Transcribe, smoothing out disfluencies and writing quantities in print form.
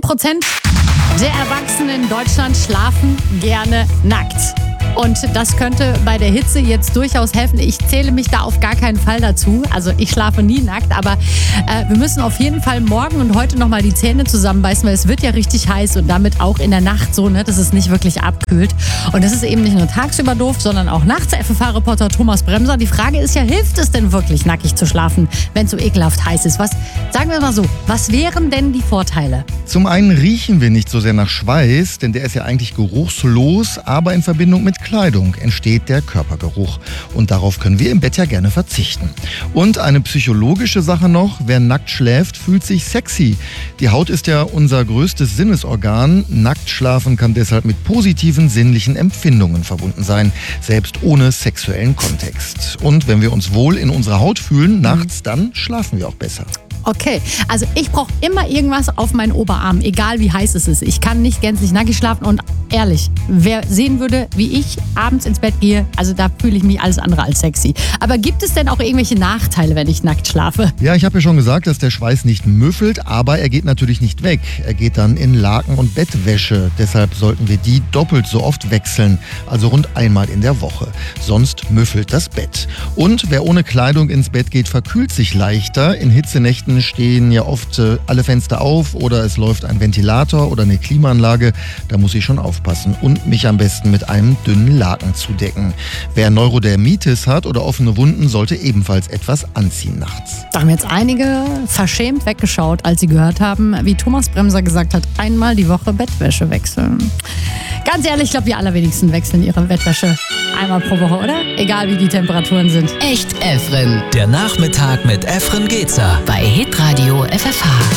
10% der Erwachsenen in Deutschland schlafen gerne nackt. Und das könnte bei der Hitze jetzt durchaus helfen. Ich zähle mich da auf gar keinen Fall dazu. Also ich schlafe nie nackt, aber wir müssen auf jeden Fall morgen und heute nochmal die Zähne zusammenbeißen, weil es wird ja richtig heiß und damit auch in der Nacht so, dass es nicht wirklich abkühlt. Und das ist eben nicht nur tagsüber doof, sondern auch nachts. FFH-Reporter Thomas Bremser. Die Frage ist ja, hilft es denn wirklich, nackig zu schlafen, wenn es so ekelhaft heiß ist? Sagen wir mal so, was wären denn die Vorteile? Zum einen riechen wir nicht so sehr nach Schweiß, denn der ist ja eigentlich geruchslos, aber in Verbindung mit Kleidung entsteht der Körpergeruch. Und darauf können wir im Bett ja gerne verzichten. Und eine psychologische Sache noch, wer nackt schläft, fühlt sich sexy. Die Haut ist ja unser größtes Sinnesorgan. Nackt schlafen kann deshalb mit positiven sinnlichen Empfindungen verbunden sein, selbst ohne sexuellen Kontext. Und wenn wir uns wohl in unserer Haut fühlen, nachts, dann schlafen wir auch besser. Okay, also ich brauche immer irgendwas auf meinen Oberarm, egal wie heiß es ist. Ich kann nicht gänzlich nackig schlafen und ehrlich, wer sehen würde, wie ich abends ins Bett gehe, also da fühle ich mich alles andere als sexy. Aber gibt es denn auch irgendwelche Nachteile, wenn ich nackt schlafe? Ja, ich habe ja schon gesagt, dass der Schweiß nicht müffelt, aber er geht natürlich nicht weg. Er geht dann in Laken und Bettwäsche. Deshalb sollten wir die doppelt so oft wechseln, also rund einmal in der Woche. Sonst müffelt das Bett. Und wer ohne Kleidung ins Bett geht, verkühlt sich leichter. In Hitzenächten stehen ja oft alle Fenster auf oder es läuft ein Ventilator oder eine Klimaanlage. Da muss ich schon aufpassen und mich am besten mit einem dünnen Laken zudecken. Wer Neurodermitis hat oder offene Wunden, sollte ebenfalls etwas anziehen nachts. Da haben jetzt einige verschämt weggeschaut, als sie gehört haben, wie Thomas Bremser gesagt hat, einmal die Woche Bettwäsche wechseln. Ganz ehrlich, ich glaube, die allerwenigsten wechseln ihre Bettwäsche einmal pro Woche, oder? Egal wie die Temperaturen sind. Echt Efren. Der Nachmittag mit Efren Getzer bei Hitradio FFH.